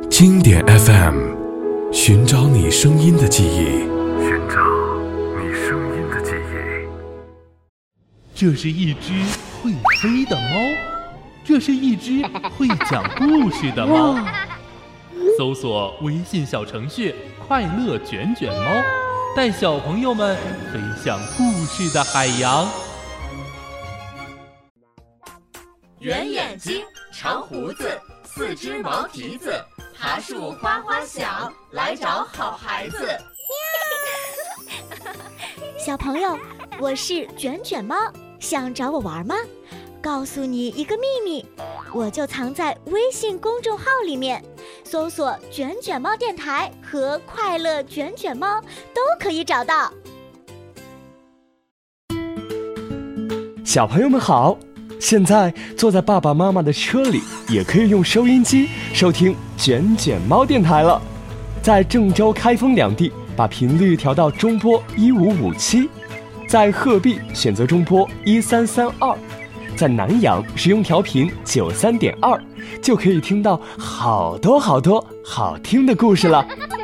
经典 FM， 寻找你声音的记忆， 寻找你声音的记忆。 这是一只会飞的猫，这是一只会讲故事的猫。搜索微信小程序快乐卷卷猫，带小朋友们飞向故事的海洋。 圆眼睛，长胡子，四只毛蹄子，爬树花花响，来找好孩子。 小朋友，我是卷卷猫，想找我玩吗？告诉你一个秘密，我就藏在微信公众号里面，搜索卷卷猫电台和快乐卷卷猫都可以找到。 小朋友们好，现在坐在爸爸妈妈的车里，也可以用收音机收听卷卷猫电台了。在郑州、开封两地，把频率调到中波1557；在鹤壁选择中波1332；在南阳使用调频93.2，就可以听到好多好听的故事了。